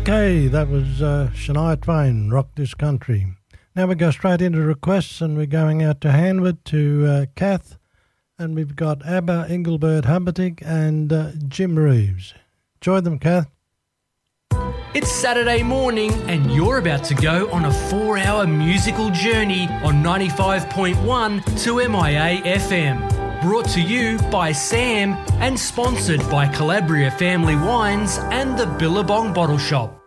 Okay, that was Shania Twain, Rock This Country. Now we go straight into requests, and we're going out to Hanwood to Kath, and we've got ABBA, Engelbert Humperdinck, and Jim Reeves. Enjoy them, Kath. It's Saturday morning and you're about to go on a 4-hour musical journey on 95.1 to MIA FM. Brought to you by Sam and sponsored by Calabria Family Wines and the Billabong Bottle Shop.